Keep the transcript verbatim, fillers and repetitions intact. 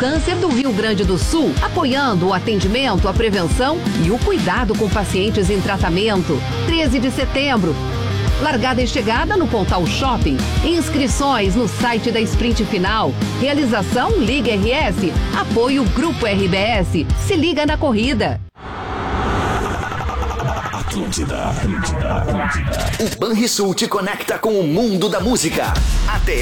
Câncer do Rio Grande do Sul, apoiando o atendimento, a prevenção e o cuidado com pacientes em tratamento. treze de setembro. Largada e chegada no Pontal Shopping. Inscrições no site da Sprint Final. Realização Liga R S. Apoio Grupo R B S. Se liga na corrida. Atlântida, Atlântida, Atlântida. O Banrisul te conecta com o mundo da música. A T